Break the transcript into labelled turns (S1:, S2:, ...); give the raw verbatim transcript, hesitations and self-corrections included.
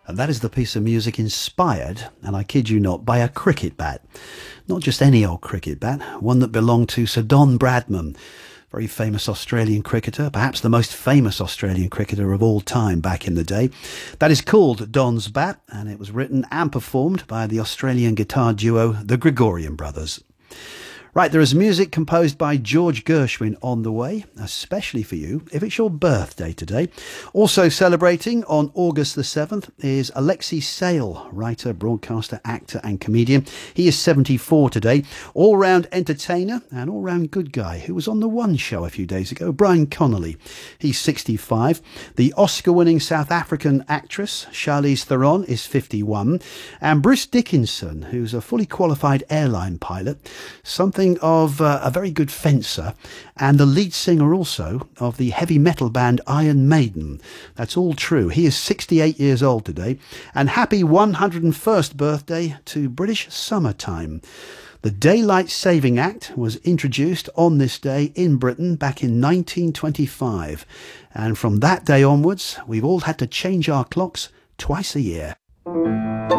S1: And that is the piece of music inspired, and I kid you not, by a cricket bat. Not just any old cricket bat, one that belonged to Sir Don Bradman, very famous Australian cricketer, perhaps the most famous Australian cricketer of all time back in the day. That is called Don's Bat, and it was written and performed by the Australian guitar duo, the Gregorian Brothers. Right, there is music composed by George Gershwin on the way, especially for you if it's your birthday today. Also celebrating on August the seventh is Alexei Sayle, writer, broadcaster, actor and comedian. He is seventy-four today, all-round entertainer and all-round good guy who was on The One Show a few days ago, Brian Connolly. He's sixty-five. The Oscar-winning South African actress Charlize Theron is fifty-one. And Bruce Dickinson, who's a fully qualified airline pilot, something of uh, a very good fencer, and the lead singer also of the heavy metal band Iron Maiden. That's all true. He is sixty-eight years old today, and happy one hundred first birthday to British Summertime. The Daylight Saving Act was introduced on this day in Britain back in nineteen twenty-five, and from that day onwards we've all had to change our clocks twice a year.